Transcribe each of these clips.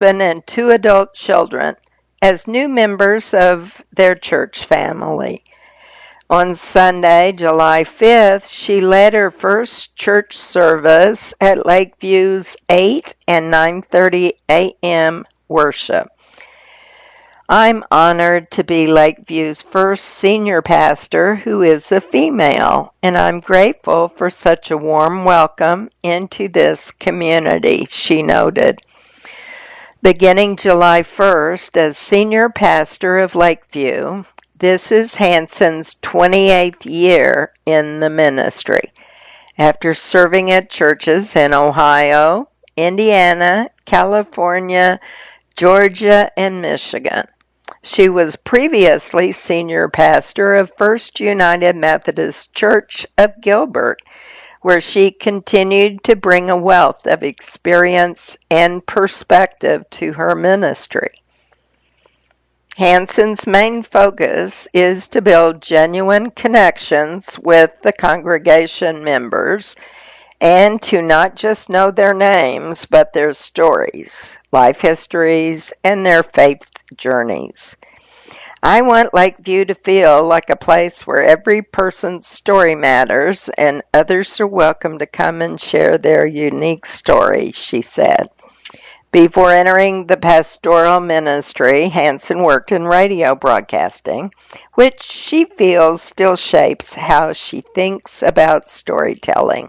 husband and 2 adult children as new members of their church family. On Sunday, July 5th, she led her first church service at Lakeview's 8 and 9:30 a.m. worship. I'm honored to be Lakeview's first senior pastor who is a female, and I'm grateful for such a warm welcome into this community, she noted. Beginning July 1st as senior pastor of Lakeview, this is Hanson's 28th year in the ministry. After serving at churches in Ohio, Indiana, California, Georgia, and Michigan. She was previously senior pastor of First United Methodist Church of Gilbert, where she continued to bring a wealth of experience and perspective to her ministry. Hanson's main focus is to build genuine connections with the congregation members and to not just know their names, but their stories, life histories, and their faith journeys. I want Lakeview to feel like a place where every person's story matters and others are welcome to come and share their unique story, she said. Before entering the pastoral ministry, Hanson worked in radio broadcasting, which she feels still shapes how she thinks about storytelling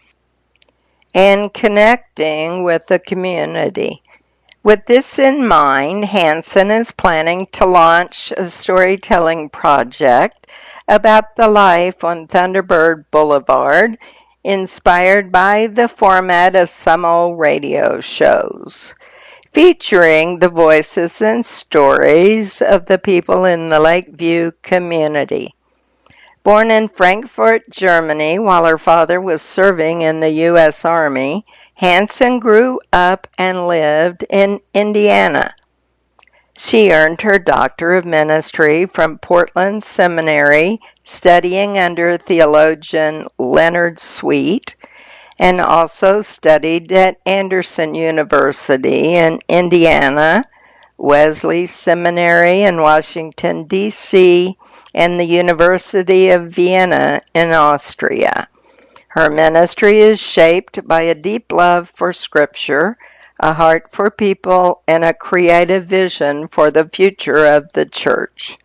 and connecting with the community. With this in mind, Hanson is planning to launch a storytelling project about the life on Thunderbird Boulevard, inspired by the format of some old radio shows, featuring the voices and stories of the people in the Lakeview community. Born in Frankfurt, Germany, while her father was serving in the U.S. Army, Hanson grew up and lived in Indiana. She earned her Doctor of Ministry from Portland Seminary, studying under theologian Leonard Sweet, and also studied at Anderson University in Indiana, Wesley Seminary in Washington, D.C., and the University of Vienna in Austria. Her ministry is shaped by a deep love for Scripture, a heart for people, and a creative vision for the future of the church.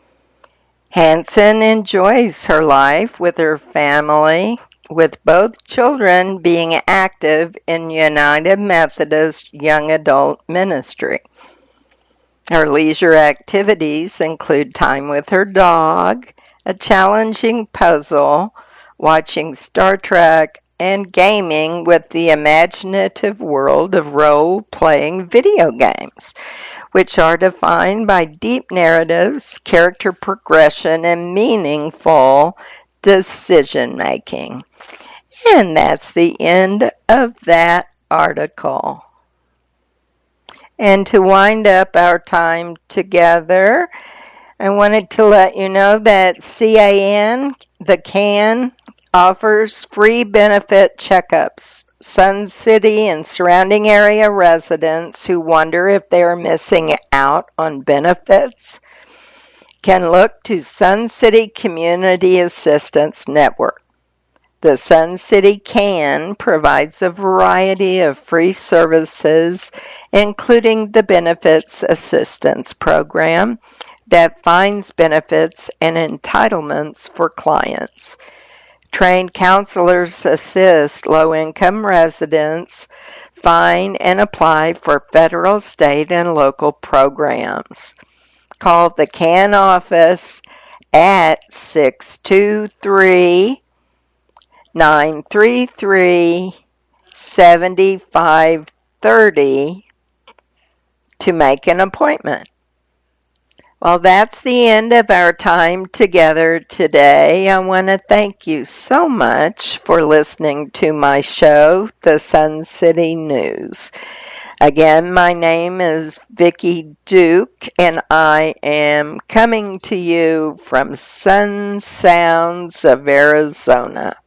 Hanson enjoys her life with her family, with both children being active in United Methodist Young Adult Ministry. Her leisure activities include time with her dog, a challenging puzzle, watching Star Trek, and gaming with the imaginative world of role-playing video games, which are defined by deep narratives, character progression, and meaningful decision-making. And that's the end of that article. And to wind up our time together, I wanted to let you know that CAN, the CAN, offers free benefit checkups. Sun City and surrounding area residents who wonder if they are missing out on benefits can look to Sun City Community Assistance Network. The Sun City CAN provides a variety of free services, including the Benefits Assistance Program that finds benefits and entitlements for clients. Trained counselors assist low-income residents find and apply for federal, state, and local programs. Call the CAN office at 623-933-7530 to make an appointment. Well, that's the end of our time together today. I want to thank you so much for listening to my show, The Sun City News. Again, my name is Vicki Duke, and I am coming to you from Sun Sounds of Arizona.